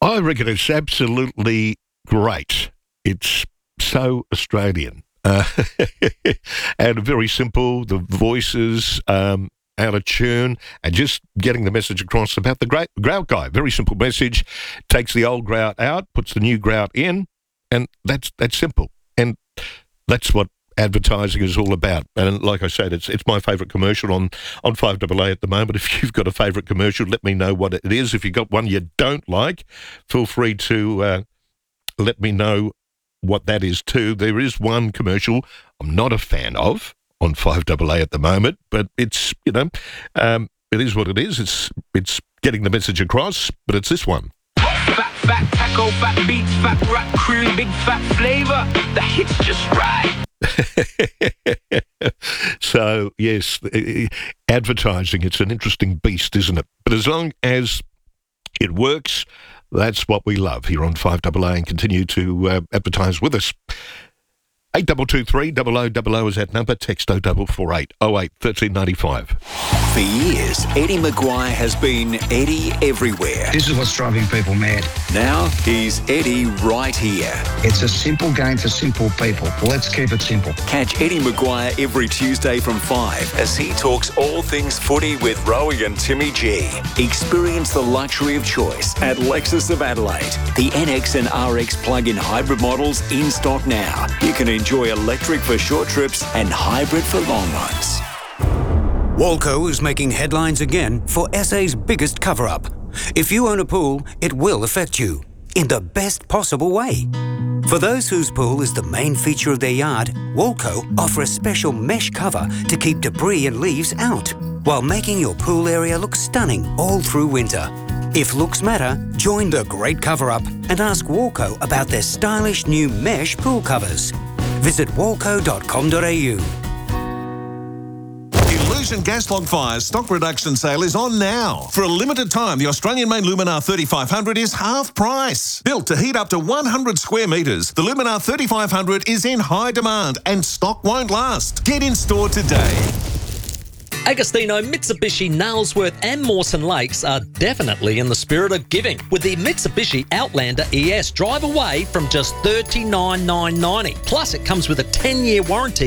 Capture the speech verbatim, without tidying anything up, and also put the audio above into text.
I reckon it's absolutely great. It's so Australian. Uh, and very simple, the voices um, out of tune, and just getting the message across about the great grout guy. Very simple message, takes the old grout out, puts the new grout in, and that's that's simple. And that's what advertising is all about. And like I said, it's it's my favourite commercial on, on five A A at the moment. If you've got a favourite commercial, let me know what it is. If you've got one you don't like, feel free to uh, let me know what that is too. There is one commercial I'm not a fan of on five A A at the moment, but it's, you know, um, it is what it is. It's it's getting the message across, but it's this one. Fat, fat, taco, fat beats, fat rap crew, big fat flavour. The hit's just right. So, yes, advertising, it's an interesting beast, isn't it? But as long as it works, that's what we love here on five A A, and continue to uh, advertise with us. eight two two three, double oh double oh is that number. Text oh four four eight, oh eight, one three nine five. For years, Eddie Maguire has been Eddie everywhere. This is what's driving people mad. Now he's Eddie right here. It's a simple game for simple people. Let's keep it simple. Catch Eddie Maguire every Tuesday from five as he talks all things footy with Rowie and Timmy G. Experience the luxury of choice at Lexus of Adelaide. The N X and R X plug-in hybrid models in stock now. You can enjoy electric for short trips and hybrid for long ones. Walco is making headlines again for S A's biggest cover-up. If you own a pool, it will affect you in the best possible way. For those whose pool is the main feature of their yard, Walco offer a special mesh cover to keep debris and leaves out, while making your pool area look stunning all through winter. If looks matter, join the great cover-up and ask Walco about their stylish new mesh pool covers. Visit walco dot com dot a u. Illusion Gas Log Fire's stock reduction sale is on now. For a limited time, the Australian-made Luminar thirty-five hundred is half price. Built to heat up to one hundred square metres, the Luminar thirty-five hundred is in high demand and stock won't last. Get in store today. Agostino, Mitsubishi, Nailsworth and Mawson Lakes are definitely in the spirit of giving. With the Mitsubishi Outlander E S, drive away from just thirty-nine thousand nine hundred ninety dollars. Plus, it comes with a ten-year warranty